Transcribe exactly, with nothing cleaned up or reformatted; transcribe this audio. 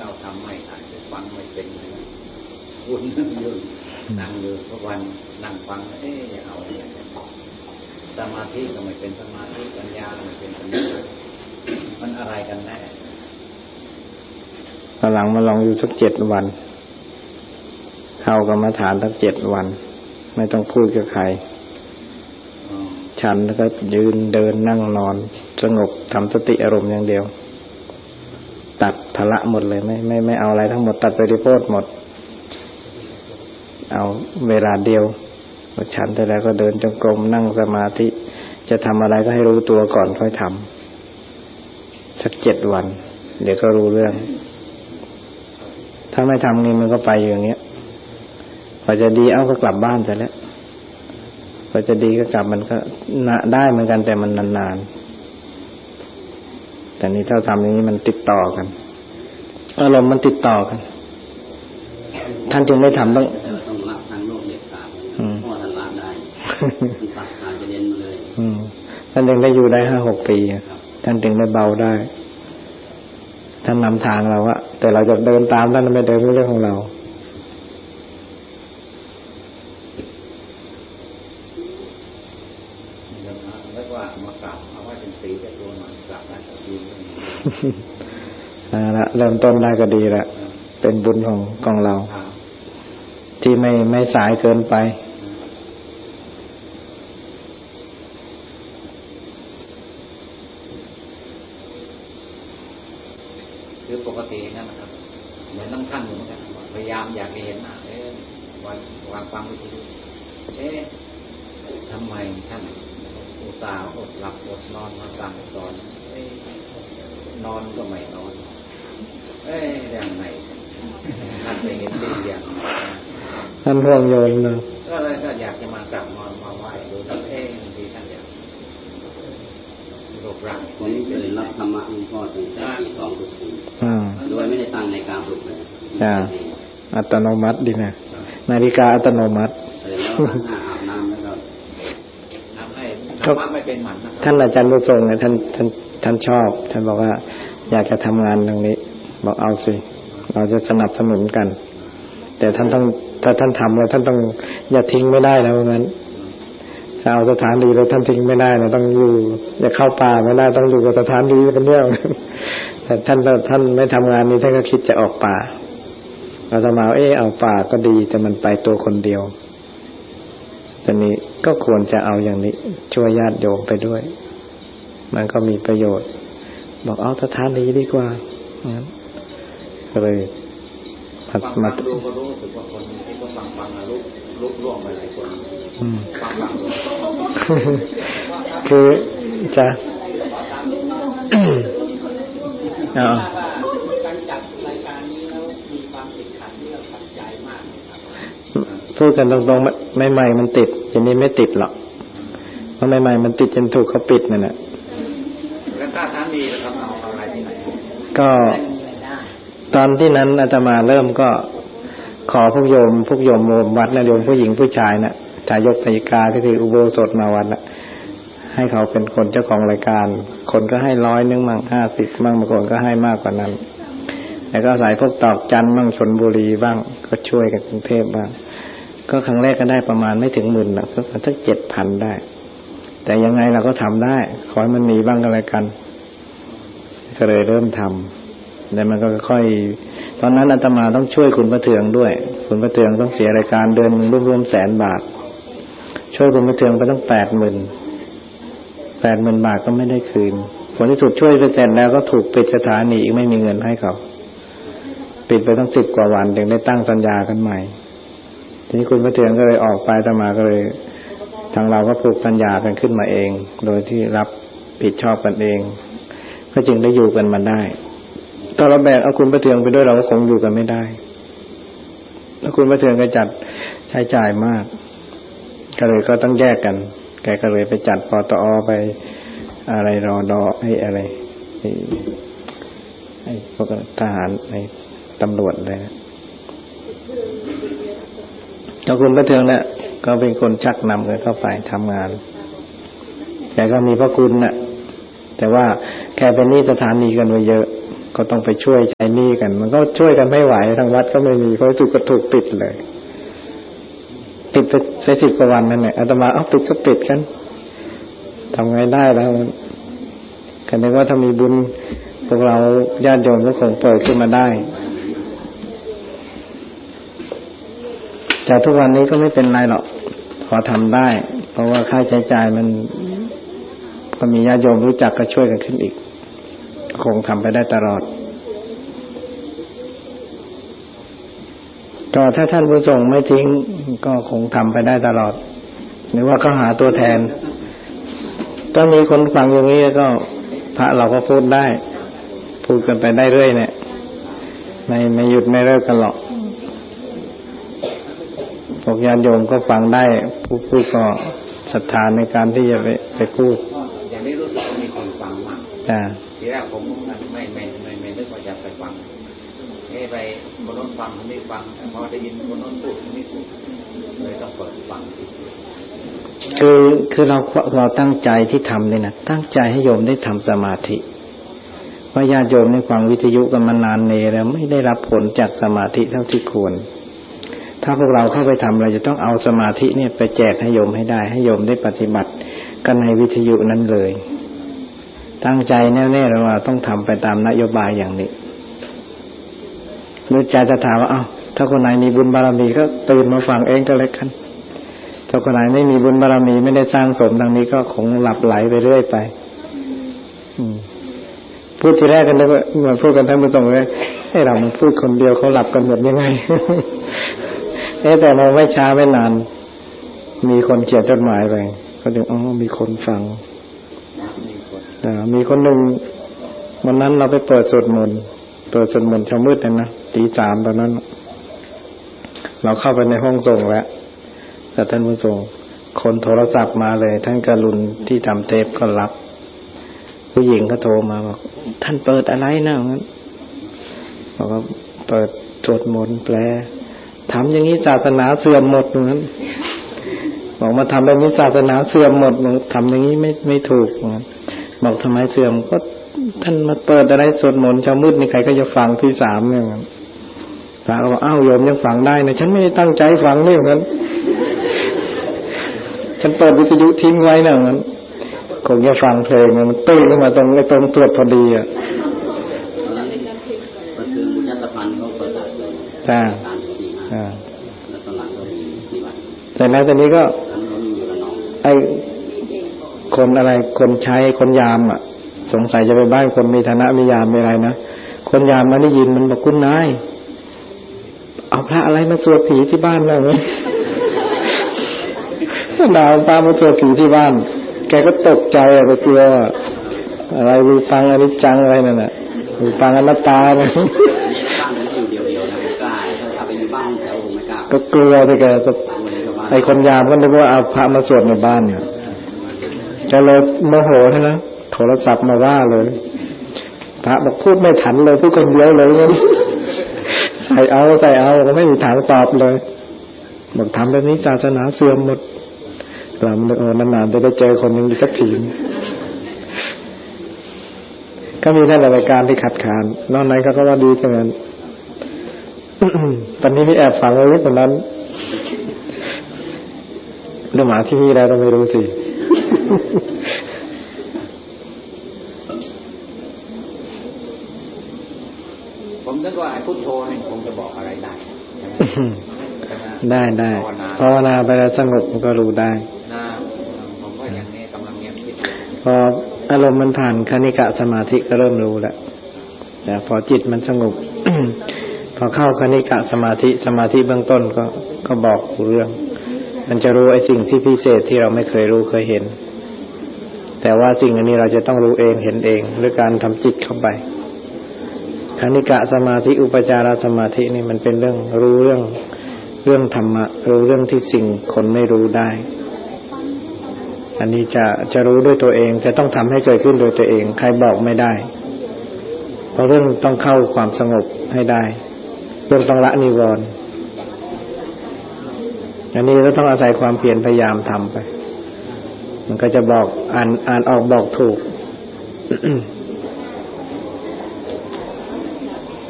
เราทำไม่อาจจะฟังไม่เป็นวุ่นอยู่นั่งอยู่ทุกวันนั่งฟังเอ๊ะจะเอาอะไรสมาธิก็ไม่เป็นสมาธิปัญญาก็ไม่เป็นปัญญามันอะไรกันแน่พอหลังมาลองอยู่สักเจ็ดวันเข้ากรรมฐานสักเจ็ดวันไม่ต้องพูดกับใครฉันแล้วก็ยืนเดินนั่งนอนสงบทำสติอารมณ์อย่างเดียวตัดภละหมดเลยไม่ไม่ไม่เอาอะไรทั้งหมดตัดปฏิโพธหมดเอาเวลาเดียวฉันแต่แล้วก็เดินจงกรมนั่งสมาธิจะทำอะไรก็ให้รู้ตัวก่อนค่อยทำสักเจ็ดวันเดี๋ยวก็รู้เรื่องถ้าไม่ทำนี่มันก็ไปอย่างเงี้ยพอจะดีเอาก็กลับบ้านซะแล้วพอจะดีก็กลับมันก็ได้เหมือนกันแต่มันนานๆแต่นี่ถ้าทำอย่างนี้มันติดต่อกันอารมณ์มันติดต่อกันท่านจึงไม่ทำต้องต้องละทางโลกเด็ดขาดพ่อท่านละได้ตัดขาดจะเด่นมาเลยท่านจึงได้อยู่ได้ห้าหกปีท่านจึงได้เบาได้ท่านนำทางเราอะแต่เราจะเดินตามท่านไม่เดินเรื่องของเราแล้วว่ามากราบเอาไว้เป็นสีแค่ตัวหน่อยกราบได้ก็ดีอ่าละเริ่มต้นได้ก็ดีละเป็นบุญของของเราที่ไม่ไม่สายเกินไปคือปกตินะครับเหมือนตั้งท่านเหมือนกันพยายามอยากเห็นหน้าเอ๊ะวันวางฟังวิธีเอ๊ะทำไมท่านอุตส่าห์อดหลับอดนอนมาสั่งสอนเอ๊ะนอนก็ไม่นอนเอ๊ะอย่างไรท่านไปเห็นดีอย่างท่านห่วงโยนเลยก็เลยก็อยากจะมากลับมามาไหว้ดูท่านเอ๊ะดีท่านอยากรูปร่างผมเคยรับธรรมะหลวงพ่อตั้งแต่ปีสองทุกปีโดยไม่ได้ตั้งในการปลุกเลยจ้าอัตโนมัติดีนะนาฬิกาอัตโนมัติอาบน้ำแล้วก็ทำให้ธรรมะไม่เป็นหมันท่านอาจารย์บุญทรงเนี่ยท่านท่านท่านชอบท่านบอกว่าอยากจะทำงานตรงนี้บอกเอาสิเราจะสนับสนุนกันแต่ท่านต้องถ้าท่านทำแล้วท่านต้องอย่าทิ้งไม่ได้นะเพราะงั้นถ้าเอาสถานดีแล้วท่านทิ้งไม่ได้นะต้องอยู่อย่าเข้าป่าไม่ได้ต้องอยู่กับสถานดีเป็นเรื่องแต่ท่านท่านไม่ทำงานนี้ท่านก็คิดจะออกป่าเราจะมาเออเอาป่าก็ดีแต่มันไปตัวคนเดียวตอนนี้ก็ควรจะเอาอย่างนี้ช่วยญาติโยมไปด้วยมันก็มีประโยชน์บอกเอาสถานดีดีกว่าก็เลยฟังฟังดูก็รู้สึกว่าคนที่ก็ฟังฟังนะลุกลุกล่วงไปหลายคนฟังฟังคือจะอ๋อการจัดรายการนี้แล้วมีความติดขัดเรื่องปัจจัยมากครับพูดกันตรงๆไม่ใหม่มันติดทีนี้ไม่ติดหรอกเพราะใหม่ๆมันติดจนถูกเขาปิดนั่นแหละแล้วถ้าทางดีจะทำเอาอะไรที่ไหนก็ตอนที่นั้นอาตมาเริ่มก็ขอพวกโยมพวกโยมวัดนะโยมผู้หญิงผู้ชายนะทายกทายิกาก็คืออุโบสถมาวัดนะให้เขาเป็นคนเจ้าของรายการคนก็ให้ร้อยนึงมั่งห้าสิบมั่งบางคนก็ให้มากกว่านั้นแล้วก็สายพวกตอกจันมั่งชลบุรีบ้างก็ช่วยกันกรุงเทพบ้างก็ครั้งแรกก็ได้ประมาณไม่ถึงหมื่นนะก็สักเจ็ดพันได้แต่ยังไงเราก็ทำได้ขอให้มันมีบ้างก็แล้วกันก็เลยเริ่มทำแล้วมันก็ค่อยตอนนั้นอาตมาต้องช่วยคุณพระเทืองด้วยคุณพระเทืองต้องเสียรายการเดือนรวมๆแสนบาทช่วยคุณพระเทืองไปตั้งแปดหมื่นแปดหมื่นบาทก็ไม่ได้คืนผลที่สุดช่วยไปเสร็จแล้วก็ถูกปิดสถานีอีกไม่มีเงินให้เขาปิดไปตั้งสิบกว่าวันถึงได้ตั้งสัญญากันใหม่ทีนี้คุณพระเทืองก็เลยออกไปอาตมาก็เลยทางเราก็ผูกสัญญากันขึ้นมาเองโดยที่รับผิดชอบกันเองก็จึงได้อยู่กันมาได้ตอนเราแบกเอาคุณพระเทืองไปด้วยเราก็คงอยู่กันไม่ได้แล้วคุณพระเทืองก็จัดใช้จ่ายมากก็เลยก็ต้องแยกกันแกก็เลยไปจัดปตอไปอะไรรอดอให้อะไรให้พวกทหารในตำรวจอะไรนะแล้วคุณพระเทืองเนี่ยก็เป็นคนชักนำกันเข้าไปทำงานแกก็มีพระคุณน่ะแต่ว่าแกเป็นหนี้สถานีกันไว้เยอะก็ต้องไปช่วยใช้หนี้กันมันก็ช่วยกันไม่ไหวทางวัดก็ไม่มีเพราะถูกก็ถูกปิดเลยปิดไปสิบกว่าวันนั่นแหละอาตมาเอาปิดก็ปิดกันทำไงได้แล้วกันนึกว่าถ้ามีบุญพวกเราญาติโยมก็คงเปิดขึ้นมาได้แต่ทุกวันนี้ก็ไม่เป็นไรหรอกพอทำได้เพราะว่าค่าใช้จ่ายมันก็มีญาติโยมรู้จักก็ช่วยกันขึ้นอีกคงทำไปได้ตลอดก็ถ้าท่านผู้ส่งไม่ทิ้งก็คงทำไปได้ตลอดหรือว่าก็หาตัวแทนถ้ามีคนฟังอย่างนี้ก็พระเราก็พูดได้พูดกันไปได้เรื่อยเนี่ยไม่ไม่หยุดไม่เลิกกันหรอกพวกญาติโยมก็ฟังได้ผู้พูดก็ศรัทธาในการที่จะไปไปพูดอย่างนี้รู้สึกมีคนฟังมากจ้ะทีแรกผมไม่ไม่ไม่ไม่นึกว่าจะไปฟังเอ้ไปคนโน้นฟังคนนี้ฟังพอได้ยินคนโน้นพูดคนนี้พูดเลยต้องเปิดฟังคือคือเราเราตั้งใจที่ทำเลยนะตั้งใจให้โยมได้ทำสมาธิเพราะญาติโยมในฟังวิทยุกันมานานเนรแล้วไม่ได้รับผลจากสมาธิเท่าที่ควรถ้าพวกเราเข้าไปทำเราจะต้องเอาสมาธิเนี่ยไปแจกให้โยมให้ได้ให้โยมได้ปฏิบัติกันในวิทยุนั้นเลยตั้งใจแน่ๆแล้วว่าต้องทำไปตามนโยบายอย่างนี้หรือใจจะถามว่าอ้าวถ้าคนไหนมีบุญบารมีก็ตื่นมาฟังเองก็แล้วกันถ้าคนไหนไม่มีบุญบารมีไม่ได้สร้างสมดังนี้ก็คงหลับไหลไปเรื่อยไปพูดทีแรกกันเลยว่าเหมือนพูดกันทั้งหมดตรงเลยให้เรามันพูดคนเดียวเขาหลับกันหมดยังไงเอ๊ะแต่เราไม่ช้าไม่นานมีคนเขียนจดหมายไปก็ถึงอ๋อมีคนฟังอ่ามีคนหนึ่งวันนั้นเราไปเปิดสวดมนต์เปิดสวดมนต์เช้ามืดเลยนะตีสามตอนนั้นเราเข้าไปในห้องส่งแล้วแต่ท่านผู้ส่งคนโทรศัพท์มาเลยท่านกรุณที่ทำเทปก็รับผู้หญิงก็โทรมาบอกท่านเปิดอะไรนะงั้นบอกว่าเปิดสวดมนต์แปลทำอย่างนี้ศาสนาเสื่อมหมดงั้นบอกมาทำแบบนี้ศาสนาเสื่อมหมดทำอย่างนี้ไม่ไม่ถูกงั้นบอกทำไมเสื่อมก็ท่านมาเปิดอะไรสวดมนต์เช้ามืดนี่ใครก็จะฟังที่สามอย่างนั้นพระก็บอกอ้าวโยมยังฟังได้นะฉันไม่ได้ตั้งใจฟังนี่งั้นฉันเปิดวิทยุทิ้งไว้นะงั้นคงจะฟังเพลงมันตื้นขึ้นมาตรงไอ้ตรงตรวจพอดีอ่ะก็คือบุญญาตพันธ์เขาเปิดเลยจ้าอ่าแล้วตอนหลังก็มีที่วัดแต่แล้วตอนนี้ก็ไอ้คนอะไรคนใช้คนยามอ่ะสงสัยจะไปบ้านคนมีฐานะมียามมีอะไรนะคนยามมาได้ยินมันบอกคุณนายเอาพระอะไรมาสวดผีที่บ้านเราไหมดาวตามมาสวดผีที่บ้านแกก็ตกใจอะไปกลัวอะไรวิปังอนิจจังอะไรนั่นแหละวิปังอนัตตาเนี่ยก็กลัวไปแกก็ไอคนยามก็นึกว่าเอาพระมาสวดในบ้านเนี่ยจะเลยโมโหใช่ไหมโทรศัพท์มาว่าเลยพระบอกพูดไม่ทันเลยพูดคนเดียวเลยงั้นใส่เอาใส่เอาก็ไม่มีทางตอบเลยบอกทำแบบนี้ศาสนาเสื่อมหมดเราเออนานๆจะได้เจอคนหนึ่งสักทีก็มีนั่นแหละรายการที่ขัดขานนอกนั้นเขาก็ว่าดีขนาดตอนนี้มีแอบฟังไว้ตอนนั้นเรื่องหมาที่นี่แล้วเราไม่รู้สิผมนึกว่าไอ้พุทโธนี่คงจะบอกอะไรได้ได้ได้ภาวนาไปแล้วสงบมันก็รู้ได้ผมก็อย่างนี้กำลังเงียบคิดพออารมณ์มันผ่านคณิกะสมาธิก็เริ่มรู้แล้วแต่พอจิตมันสงบ พอเข้าคณิกะสมาธิสมาธิเบื้องต้นก็ก็บอกเรื่องมันจะรู้ไอ้สิ่งที่พิเศษที่เราไม่เคยรู้เคยเห็นแต่ว่าสิ่งอันนี้เราจะต้องรู้เองเห็นเองด้วยการทำจิตเข้าไปคณิกะสมาธิอุปจารสมาธินี่มันเป็นเรื่องรู้เรื่องเรื่องธรรมะรู้เรื่องที่สิ่งคนไม่รู้ได้อันนี้จะจะรู้ด้วยตัวเองจะต้องทำให้เกิดขึ้นโดยตัวเองใครบอกไม่ได้เพราะเรื่องต้องเข้าความสงบให้ได้เรื่องต้องละนิวรณ์อันนี้เราต้องอาศัยความเพียรพยายามทำไปมันก็จะบอกอ่านอ่านออกบอกถูก